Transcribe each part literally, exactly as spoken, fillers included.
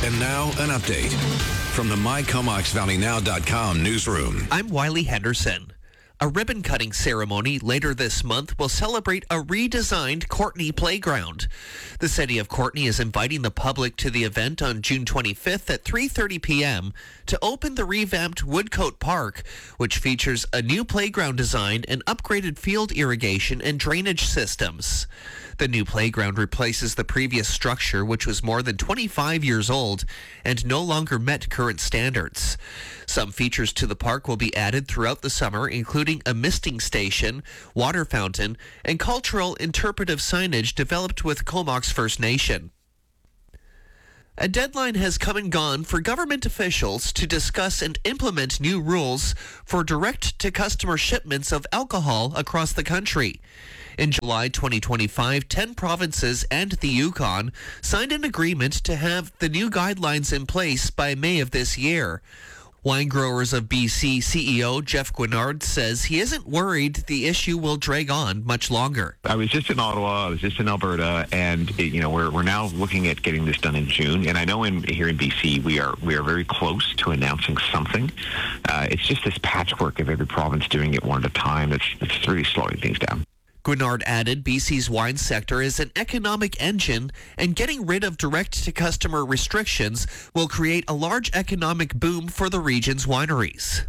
And now, an update from the My Comox Valley Now dot com newsroom. I'm Wiley Henderson. A ribbon-cutting ceremony later this month will celebrate a redesigned Courtenay Playground. The city of Courtenay is inviting the public to the event on June twenty-fifth at three thirty p.m. to open the revamped Woodcote Park, which features a new playground design and upgraded field irrigation and drainage systems. The new playground replaces the previous structure, which was more than twenty-five years old and no longer met current standards. Some features to the park will be added throughout the summer, including a misting station, water fountain, and cultural interpretive signage developed with Comox First Nation. A deadline has come and gone for government officials to discuss and implement new rules for direct-to-customer shipments of alcohol across the country. In July twenty twenty-five, ten provinces and the Yukon signed an agreement to have the new guidelines in place by May of this year. Wine Growers of B C C E O Jeff Guinard says he isn't worried the issue will drag on much longer. I was just in Ottawa, I was just in Alberta, and you know we're we're now looking at getting this done in June. And I know in here in B C we are we are very close to announcing something. Uh, it's just this patchwork of every province doing it one at a time. It's it's really slowing things down. Guinard added B C's wine sector is an economic engine, and getting rid of direct-to-customer restrictions will create a large economic boom for the region's wineries.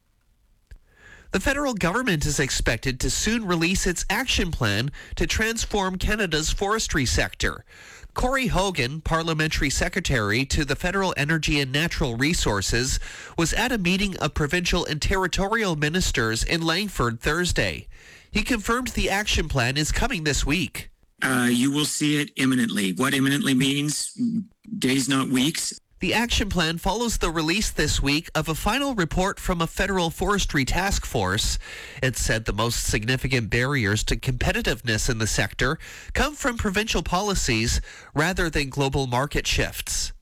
The federal government is expected to soon release its action plan to transform Canada's forestry sector. Corey Hogan, Parliamentary Secretary to the Federal Energy and Natural Resources, was at a meeting of provincial and territorial ministers in Langford Thursday. He confirmed the action plan is coming this week. Uh, you will see it imminently. What imminently means, days, not weeks. The action plan follows the release this week of a final report from a federal forestry task force. It said the most significant barriers to competitiveness in the sector come from provincial policies rather than global market shifts.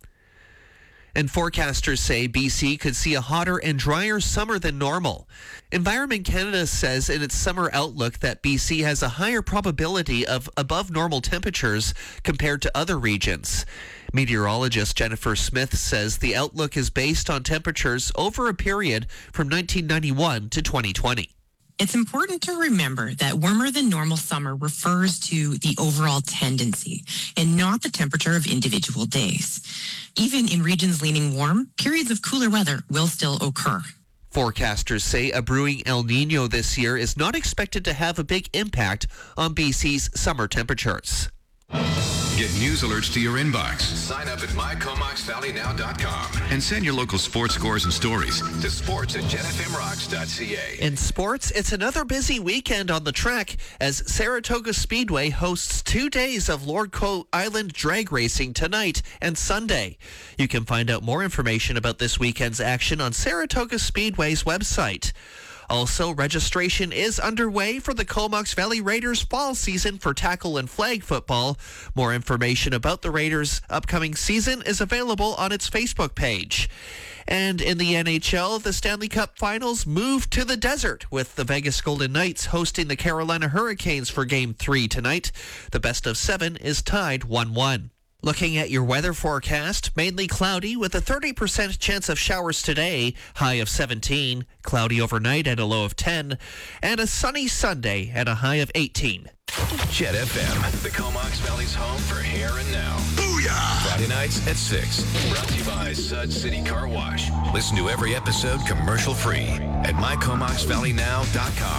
And forecasters say B C could see a hotter and drier summer than normal. Environment Canada says in its summer outlook that B C has a higher probability of above normal temperatures compared to other regions. Meteorologist Jennifer Smith says the outlook is based on temperatures over a period from nineteen ninety-one to twenty twenty. It's important to remember that warmer than normal summer refers to the overall tendency and not the temperature of individual days. Even in regions leaning warm, periods of cooler weather will still occur. Forecasters say a brewing El Nino this year is not expected to have a big impact on B C's summer temperatures. Get news alerts to your inbox. Sign up at My Comox Valley Now dot com and send your local sports scores and stories to sports at Jet F M Rocks dot C A. In sports, it's another busy weekend on the track as Saratoga Speedway hosts two days of Lord Coe Island drag racing tonight and Sunday. You can find out more information about this weekend's action on Saratoga Speedway's website. Also, registration is underway for the Comox Valley Raiders fall season for tackle and flag football. More information about the Raiders' upcoming season is available on its Facebook page. And in the N H L, the Stanley Cup Finals move to the desert, with the Vegas Golden Knights hosting the Carolina Hurricanes for Game three tonight. The best of seven is tied one one. Looking at your weather forecast, mainly cloudy with a thirty percent chance of showers today, high of seventeen, cloudy overnight at a low of ten, and a sunny Sunday at a high of eighteen. Jet F M, the Comox Valley's home for hair and now. Booyah! Friday nights at six. Brought to you by Sud City Car Wash. Listen to every episode commercial free at My Comox Valley Now dot com.